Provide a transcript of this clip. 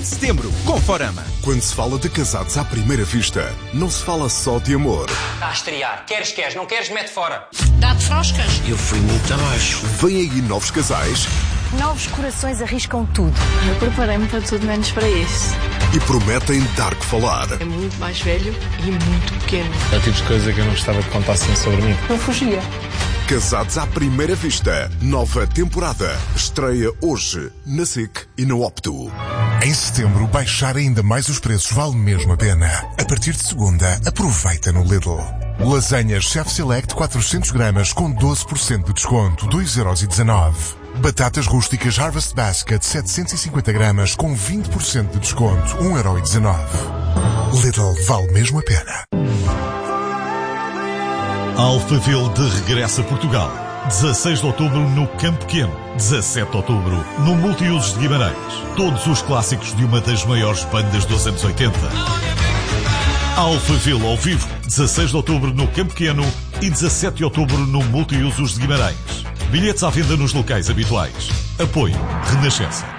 setembro, com Forama. Quando se fala de casados à primeira vista, não se fala só de amor. Está a estrear. Queres, não queres, mete fora. Dá-te froscas. Eu fui muito abaixo. Vêm aí novos casais. Novos corações arriscam tudo. Eu preparei-me para tudo menos para isso. E prometem dar que falar. É muito mais velho e muito pequeno. É o tipo de coisa que eu não gostava que contassem sobre mim. Eu fugia. Casados à primeira vista. Nova temporada. Estreia hoje na SIC e na Opto. Em setembro, baixar ainda mais os preços vale mesmo a pena. A partir de segunda, aproveita no Lidl. Lasanhas Chef Select 400 gramas com 12% de desconto, 2,19€. Batatas rústicas Harvest Basket 750 gramas com 20% de desconto, 1,19€. Lidl, vale mesmo a pena. Alphaville de regresso a Portugal. 16 de outubro no Campo Pequeno. 17 de outubro no Multiusos de Guimarães. Todos os clássicos de uma das maiores bandas dos anos 80. Alphaville ao vivo. 16 de outubro no Campo Pequeno e 17 de outubro no Multiusos de Guimarães. Bilhetes à venda nos locais habituais. Apoio Renascença.